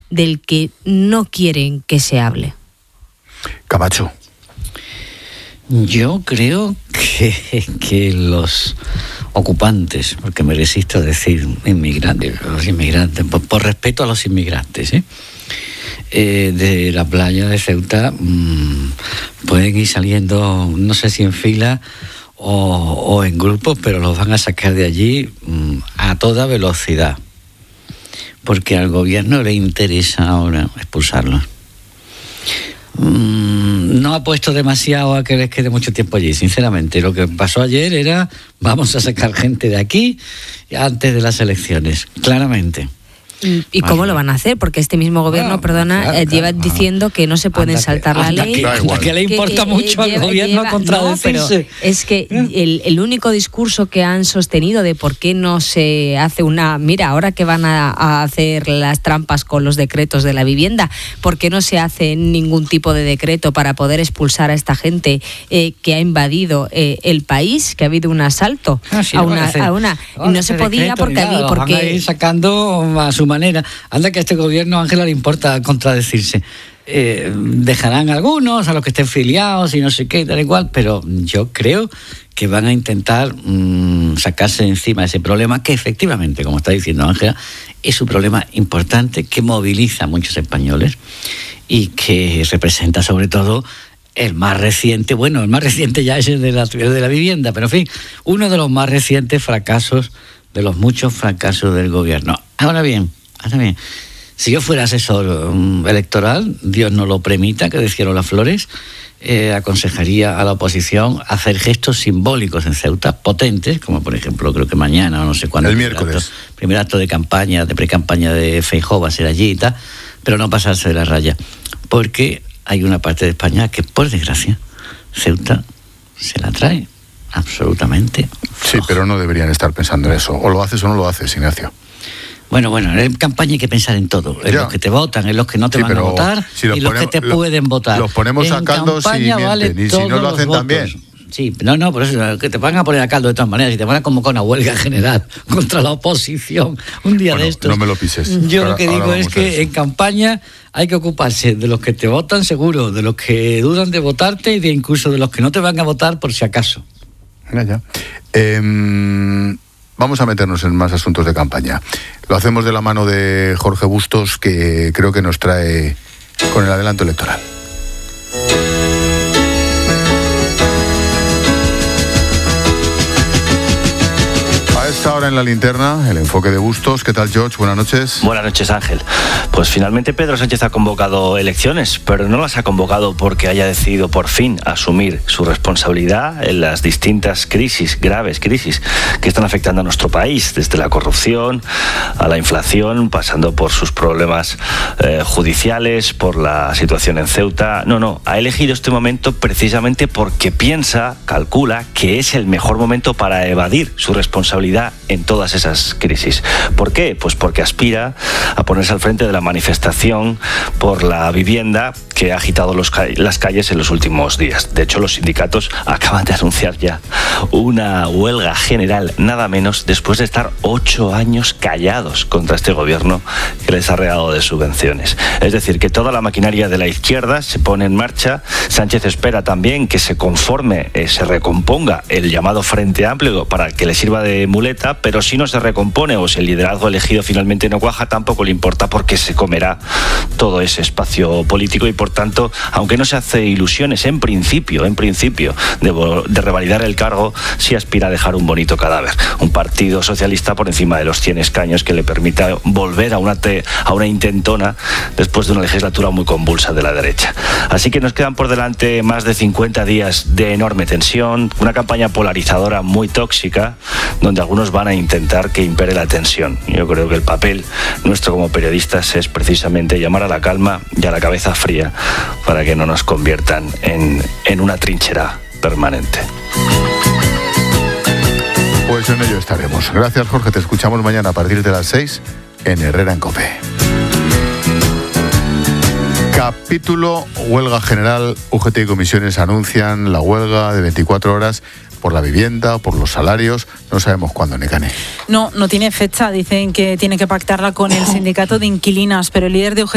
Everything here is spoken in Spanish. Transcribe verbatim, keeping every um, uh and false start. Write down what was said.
del que no quieren que se hable? Camacho. Yo creo que, que los ocupantes, porque me resisto a decir inmigrantes, los inmigrantes, por, por respeto a los inmigrantes, ¿eh? Eh, de la playa de Ceuta mmm, pueden ir saliendo, no sé si en fila o, o en grupos, pero los van a sacar de allí mmm, a toda velocidad, porque al gobierno le interesa ahora expulsarlos. Mm, no ha puesto demasiado a que les quede mucho tiempo allí, sinceramente. Lo que pasó ayer era, vamos a sacar gente de aquí antes de las elecciones, claramente. ¿Y cómo lo van a hacer? Porque este mismo gobierno, claro, perdona, claro, eh, lleva claro, diciendo que no se pueden anda saltar que, la ley. Que, anda que le importa que, mucho eh, al gobierno lleva, contradecirse. No, pero es que el, el único discurso que han sostenido de por qué no se hace una... Mira, ahora que van a, a hacer las trampas con los decretos de la vivienda, ¿por qué no se hace ningún tipo de decreto para poder expulsar a esta gente eh, que ha invadido eh, el país, que ha habido un asalto ah, sí, a, una, a, a una... No, no se podía porque había... Porque... Van a ir sacando a su manera. Anda que a este gobierno, Ángela, le importa contradecirse. Eh, dejarán algunos a los que estén filiados y no sé qué, tal y cual, pero yo creo que van a intentar mmm, sacarse de encima ese problema que efectivamente, como está diciendo Ángela, es un problema importante que moviliza a muchos españoles y que representa sobre todo el más reciente, bueno, el más reciente ya es el de la, el de la vivienda, pero en fin, uno de los más recientes fracasos, de los muchos fracasos del gobierno. Ahora bien, ahora bien, si yo fuera asesor um, electoral, Dios no lo permita, que decía Lola Flores, eh, aconsejaría a la oposición hacer gestos simbólicos en Ceuta, potentes, como por ejemplo, creo que mañana o no sé cuándo. El miércoles. Acto, primer acto de campaña, de pre-campaña de Feijóo va a ser allí y tal, pero no pasarse de la raya, porque hay una parte de España que, por desgracia, Ceuta se la trae absolutamente floja. Sí, pero no deberían estar pensando en eso. O lo haces o no lo haces, Ignacio. Bueno, bueno, en campaña hay que pensar en todo. En ya. Los que te votan, en los que no te sí, van a votar si y los ponemos, que te lo, pueden votar. Los ponemos en a caldo si mienten. Vale, y si no lo hacen también. Sí, no, no, por eso, que te van a poner a caldo de todas maneras y te van a convocar una huelga general contra la oposición un día bueno, de estos. No me lo pises. Yo ahora, lo que digo es que en campaña hay que ocuparse de los que te votan seguro, de los que dudan de votarte y de incluso de los que no te van a votar por si acaso. Ya, ya. Eh, vamos a meternos en más asuntos de campaña. Lo hacemos de la mano de Jorge Bustos, que creo que nos trae con el adelanto electoral. Ahora en la linterna, el enfoque de Bustos. ¿Qué tal, George? Buenas noches. Buenas noches, Ángel. Pues finalmente Pedro Sánchez ha convocado elecciones, pero no las ha convocado porque haya decidido por fin asumir su responsabilidad en las distintas crisis, graves crisis, que están afectando a nuestro país, desde la corrupción a la inflación, pasando por sus problemas eh, judiciales, por la situación en Ceuta. No, no, ha elegido este momento precisamente porque piensa, calcula, que es el mejor momento para evadir su responsabilidad en todas esas crisis. ¿Por qué? Pues porque aspira a ponerse al frente de la manifestación por la vivienda que ha agitado los ca- las calles en los últimos días. De hecho, los sindicatos acaban de anunciar ya una huelga general, nada menos, después de estar ocho años callados contra este gobierno que les ha regalado de subvenciones. Es decir, que toda la maquinaria de la izquierda se pone en marcha. Sánchez espera también que se conforme, eh, se recomponga el llamado Frente Amplio para que le sirva de muleta, pero si no se recompone o si el liderazgo elegido finalmente no cuaja, tampoco le importa porque se comerá todo ese espacio político y por tanto, aunque no se hace ilusiones en principio, en principio de, de revalidar el cargo, sí aspira a dejar un bonito cadáver, un partido socialista por encima de los cien escaños que le permita volver a una, te, a una intentona después de una legislatura muy convulsa de la derecha. Así que nos quedan por delante más de cincuenta días de enorme tensión, una campaña polarizadora muy tóxica, donde algunos van a intentar que impere la tensión. Yo creo que el papel nuestro como periodistas es precisamente llamar a la calma y a la cabeza fría para que no nos conviertan en, en una trinchera permanente. Pues en ello estaremos. Gracias, Jorge. Te escuchamos mañana a partir de las seis en Herrera en COPE. Capítulo huelga general. U G T y comisiones anuncian la huelga de veinticuatro horas por la vivienda, por los salarios. No sabemos cuándo, Nekane. No, no tiene fecha. Dicen que tiene que pactarla con el sindicato de inquilinas, pero el líder de U G T